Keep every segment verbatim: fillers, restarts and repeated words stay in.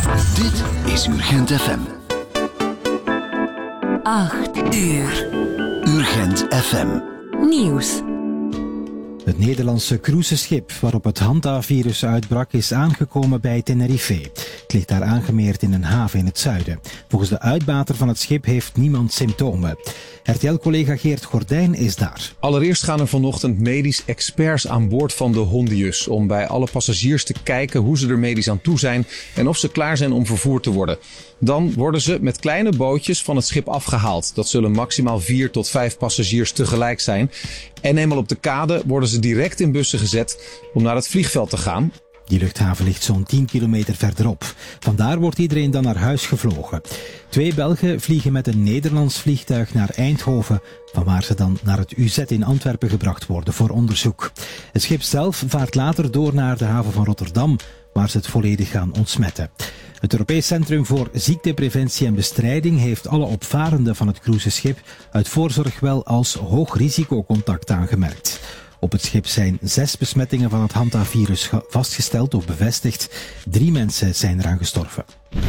Dit is Urgent F M. Acht uur. Urgent F M. Nieuws. Het Nederlandse cruiseschip waarop het Hanta-virus uitbrak is aangekomen bij Tenerife. Het ligt daar aangemeerd in een haven in het zuiden. Volgens de uitbater van het schip heeft niemand symptomen. R T L-collega Geert Gordijn is daar. Allereerst gaan er vanochtend medisch experts aan boord van de Hondius om bij alle passagiers te kijken hoe ze er medisch aan toe zijn en of ze klaar zijn om vervoerd te worden. Dan worden ze met kleine bootjes van het schip afgehaald. Dat zullen maximaal vier tot vijf passagiers tegelijk zijn. En eenmaal op de kade worden ze direct in bussen gezet om naar het vliegveld te gaan. Die luchthaven ligt zo'n tien kilometer verderop. Vandaar wordt iedereen dan naar huis gevlogen. Twee Belgen vliegen met een Nederlands vliegtuig naar Eindhoven, vanwaar ze dan naar het U Z in Antwerpen gebracht worden voor onderzoek. Het schip zelf vaart later door naar de haven van Rotterdam, waar ze het volledig gaan ontsmetten. Het Europees Centrum voor Ziektepreventie en Bestrijding heeft alle opvarenden van het cruiseschip uit voorzorg wel als hoog risicocontact aangemerkt. Op het schip zijn zes besmettingen van het Hanta-virus vastgesteld of bevestigd. Drie mensen zijn eraan gestorven.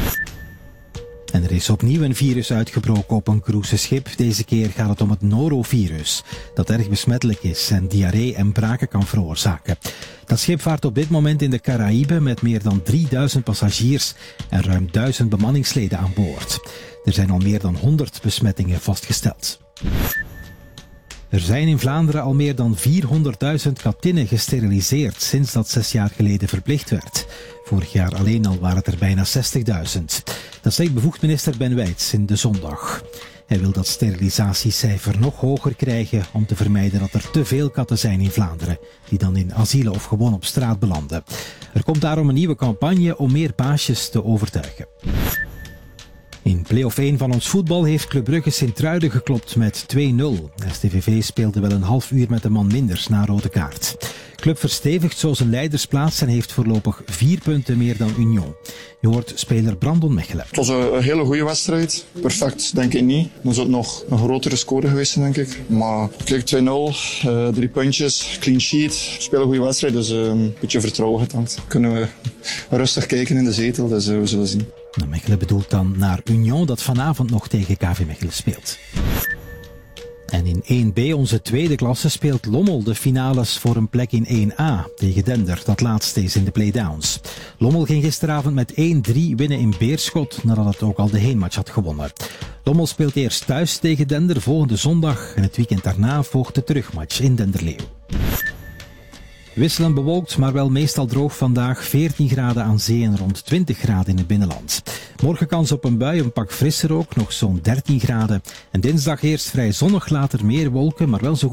En er is opnieuw een virus uitgebroken op een cruiseschip. Deze keer gaat het om het norovirus, dat erg besmettelijk is en diarree en braken kan veroorzaken. Dat schip vaart op dit moment in de Caraïben met meer dan drieduizend passagiers en ruim duizend bemanningsleden aan boord. Er zijn al meer dan honderd besmettingen vastgesteld. Er zijn in Vlaanderen al meer dan vierhonderdduizend katinnen gesteriliseerd sinds dat zes jaar geleden verplicht werd. Vorig jaar alleen al waren het er bijna zestigduizend. Dat zegt bevoegd minister Ben Wijts in De Zondag. Hij wil dat sterilisatiecijfer nog hoger krijgen om te vermijden dat er te veel katten zijn in Vlaanderen, die dan in asielen of gewoon op straat belanden. Er komt daarom een nieuwe campagne om meer baasjes te overtuigen. In play-off één van ons voetbal heeft Club Brugge Sint-Truiden geklopt met twee nul. S T V V speelde wel een half uur met een man minder na rode kaart. Club verstevigt zo zijn leidersplaats en heeft voorlopig vier punten meer dan Union. Je hoort speler Brandon Mechelen. Het was een hele goede wedstrijd. Perfect, denk ik niet. Dan zou het nog een grotere score geweest zijn, denk ik. Maar kijk, twee nul, uh, drie puntjes, clean sheet. We spelen een goede wedstrijd, dus uh, een beetje vertrouwen getankt. Kunnen we rustig kijken in de zetel, dus uh, we zullen zien. Mechelen bedoelt dan naar Union, dat vanavond nog tegen K V Mechelen speelt. En in één B, onze tweede klasse, speelt Lommel de finales voor een plek in één A tegen Dender. Dat laatste is in de playdowns. Lommel ging gisteravond met één drie winnen in Beerschot, nadat het ook al de heenmatch had gewonnen. Lommel speelt eerst thuis tegen Dender volgende zondag en het weekend daarna volgt de terugmatch in Denderleeuw. Wisselend bewolkt, maar wel meestal droog vandaag. veertien graden aan zee en rond twintig graden in het binnenland. Morgen kans op een bui, een pak frisser ook, nog zo'n dertien graden. En dinsdag eerst vrij zonnig, later meer wolken, maar wel zo